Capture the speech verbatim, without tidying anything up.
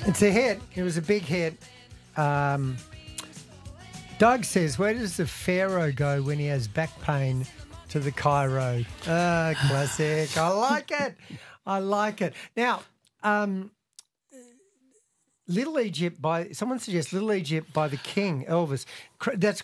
It's a hit. It was a big hit. Um, Doug says, where does the Pharaoh go when he has back pain to the Cairo? Ah, classic. I like it. I like it. Now, um, Little Egypt by, someone suggests Little Egypt by the King, Elvis. That's